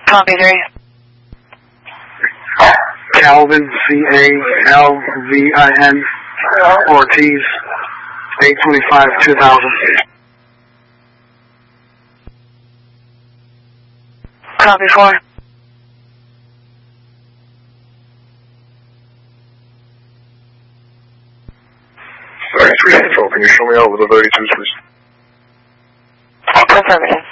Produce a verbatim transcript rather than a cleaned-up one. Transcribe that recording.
Copy three. Calvin, C A L V I N, Ortiz, eight twenty-five, two thousand. Copy four. thirty-three Control, can you show me over the thirty-twos, please? Affirmative.